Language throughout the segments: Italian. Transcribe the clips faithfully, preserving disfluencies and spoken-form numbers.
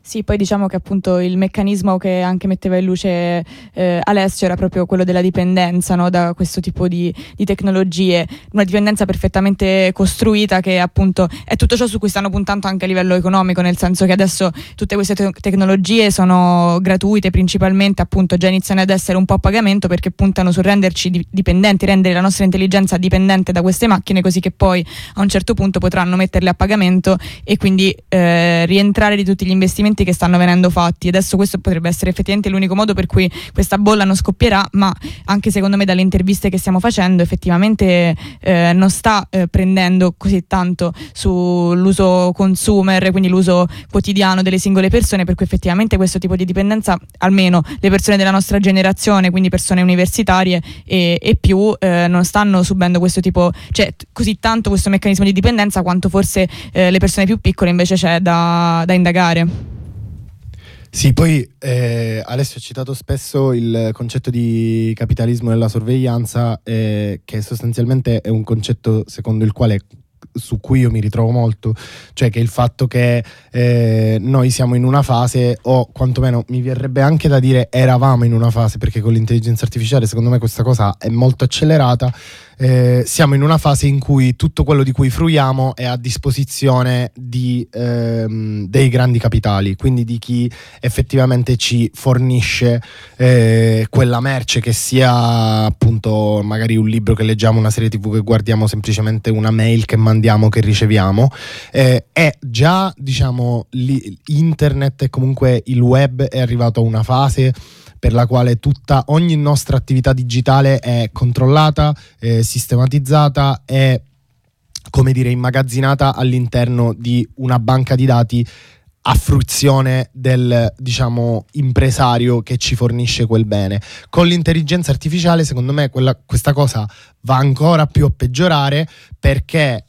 Sì, poi diciamo che appunto il meccanismo che anche metteva in luce eh, Alessio era proprio quello della dipendenza, no? Da questo tipo di, di tecnologie, una dipendenza perfettamente costruita, che appunto è tutto ciò su cui stanno puntando anche a livello economico, nel senso che adesso tutte queste te- tecnologie sono gratuite principalmente, appunto già iniziano ad essere un po' a pagamento, perché puntano su renderci di- dipendenti, rendere la nostra intelligenza dipendente da queste macchine, così che poi a un certo punto potranno metterle a pagamento e quindi eh, rientrare di tutti gli investimenti che stanno venendo fatti. Adesso questo potrebbe essere effettivamente l'unico modo per cui questa bolla non scoppierà, ma anche secondo me dalle interviste che stiamo facendo effettivamente eh, non sta eh, prendendo così tanto sull'uso consumer, quindi l'uso quotidiano delle singole persone, per cui effettivamente questo tipo di dipendenza, almeno le persone della nostra generazione, quindi persone universitarie e, e più, eh, non stanno subendo questo tipo, cioè così tanto questo meccanismo di dipendenza quanto forse eh, le persone più piccole invece c'è da, da indagare. Sì, poi eh, Alessio ha citato spesso il concetto di capitalismo della sorveglianza, eh, che sostanzialmente è un concetto secondo il quale, su cui io mi ritrovo molto, cioè che il fatto che eh, noi siamo in una fase, o quantomeno mi verrebbe anche da dire eravamo in una fase, perché con l'intelligenza artificiale secondo me questa cosa è molto accelerata. Eh, siamo in una fase in cui tutto quello di cui fruiamo è a disposizione di, ehm, dei grandi capitali, quindi di chi effettivamente ci fornisce eh, quella merce, che sia appunto magari un libro che leggiamo, una serie tv che guardiamo, semplicemente una mail che mandiamo, che riceviamo. Eh, è già, diciamo, li, internet e comunque il web è arrivato a una fase per la quale tutta ogni nostra attività digitale è controllata, è sistematizzata, è, come dire, immagazzinata all'interno di una banca di dati a fruizione del, diciamo, impresario che ci fornisce quel bene. Con l'intelligenza artificiale secondo me quella, questa cosa va ancora più a peggiorare, perché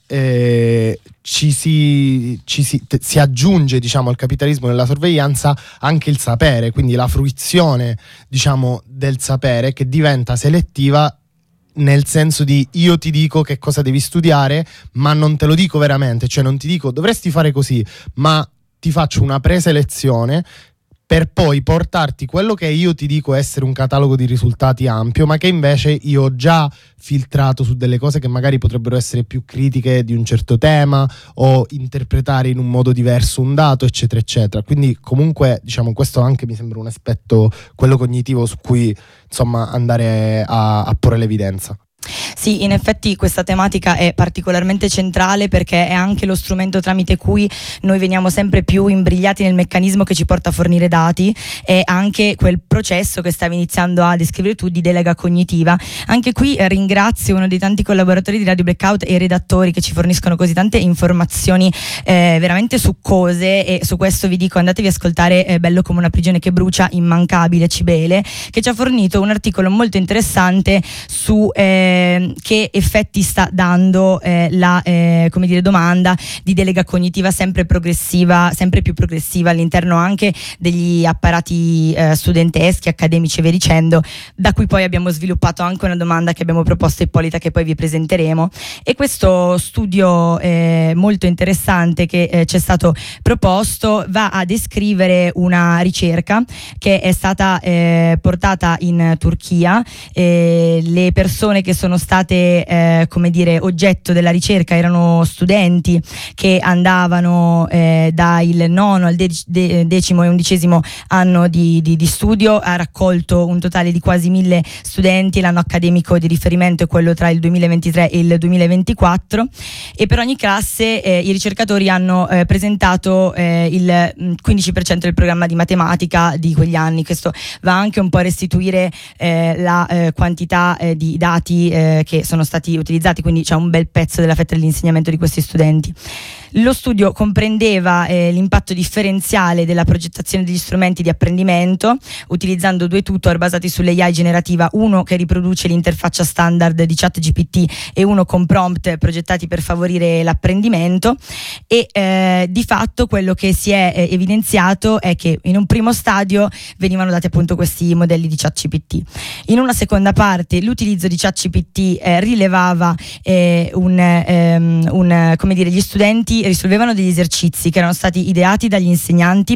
eh, ci, si, ci si, te, si aggiunge, diciamo, al capitalismo della sorveglianza anche il sapere, quindi la fruizione, diciamo, del sapere, che diventa selettiva, nel senso di io ti dico che cosa devi studiare, ma non te lo dico veramente, cioè non ti dico dovresti fare così, ma ti faccio una preselezione per poi portarti quello che io ti dico essere un catalogo di risultati ampio, ma che invece io ho già filtrato su delle cose che magari potrebbero essere più critiche di un certo tema, o interpretare in un modo diverso un dato, eccetera eccetera. Quindi comunque, diciamo, questo anche mi sembra un aspetto, quello cognitivo, su cui insomma andare a, a porre l'evidenza. Sì, in effetti questa tematica è particolarmente centrale, perché è anche lo strumento tramite cui noi veniamo sempre più imbrigliati nel meccanismo che ci porta a fornire dati, e anche quel processo che stavi iniziando a descrivere tu di delega cognitiva. Anche qui eh, ringrazio uno dei tanti collaboratori di Radio Blackout e i redattori che ci forniscono così tante informazioni eh, veramente succose, e su questo vi dico andatevi a ascoltare eh, Bello come una prigione che brucia, immancabile Cibele, che ci ha fornito un articolo molto interessante su eh, che effetti sta dando eh, la eh, come dire, domanda di delega cognitiva sempre progressiva, sempre più progressiva all'interno anche degli apparati eh, studenteschi, accademici e via dicendo, da cui poi abbiamo sviluppato anche una domanda che abbiamo proposto a Ippolita, che poi vi presenteremo. E questo studio eh, molto interessante che eh, ci è stato proposto va a descrivere una ricerca che è stata eh, portata in Turchia. Eh, le persone che sono state eh, come dire oggetto della ricerca erano studenti che andavano eh, dal nono al de- de- decimo e undicesimo anno di, di, di studio. Ha raccolto un totale di quasi mille studenti. L'anno accademico di riferimento è quello tra il duemilaventitré e il duemilaventiquattro, e per ogni classe eh, i ricercatori hanno eh, presentato eh, il quindici per cento del programma di matematica di quegli anni. Questo va anche un po' a restituire eh, la eh, quantità eh, di dati eh, che sono stati utilizzati, quindi c'è un bel pezzo della fetta dell'insegnamento di questi studenti. Lo studio comprendeva eh, l'impatto differenziale della progettazione degli strumenti di apprendimento, utilizzando due tutor basati sull'A I generativa, uno che riproduce l'interfaccia standard di ChatGPT e uno con prompt progettati per favorire l'apprendimento. E eh, di fatto quello che si è eh, evidenziato è che in un primo stadio venivano dati appunto questi modelli di ChatGPT. In una seconda parte l'utilizzo di ChatGPT eh, rilevava eh, un, ehm, un, come dire, gli studenti risolvevano degli esercizi che erano stati ideati dagli insegnanti